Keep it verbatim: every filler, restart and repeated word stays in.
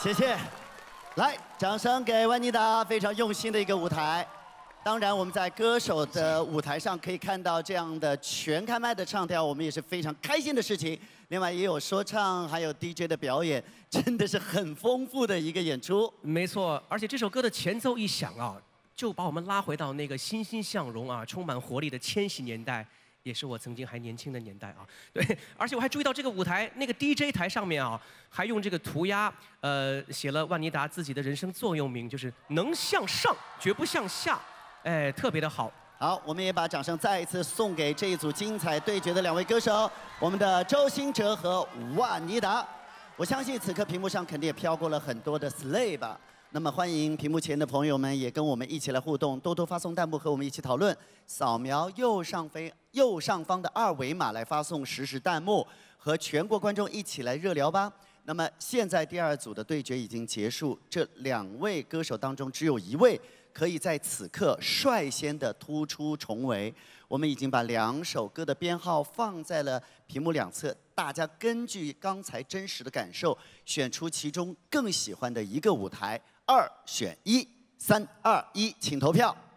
谢谢。来，掌声给万妮达非常用心的一个舞台。当然，我们在歌手的舞台上可以看到这样的全开麦的唱跳，我们也是非常开心的事情。另外也有说唱，还有 D J 的表演，真的是很丰富的一个演出。 没错，而且这首歌的前奏一响啊，就把我们拉回到那个欣欣向荣啊、充满活力的千禧年代。 也是我曾经还年轻的年代啊，对，而且我还注意到这个舞台那个 D J 台上面啊，还用这个涂鸦，呃，写了万妮达自己的人生座右铭，就是能向上，绝不向下，哎，特别的好。 好，我们也把掌声再一次送给这一组精彩对决的两位歌手，我们的周兴哲和万妮达。我相信此刻屏幕上肯定也飘过了很多的 slay 吧。 那么欢迎屏幕前的朋友们也跟我们一起来互动，多多发送弹幕和我们一起讨论。扫描右上飞右上方的二维码来发送实时弹幕，和全国观众一起来热聊吧。那么现在第二组的对决已经结束，这两位歌手当中只有一位可以在此刻率先的突出重围。我们已经把两首歌的编号放在了屏幕两侧，大家根据刚才真实的感受，选出其中更喜欢的一个舞台。 二选一，三二一，请投票。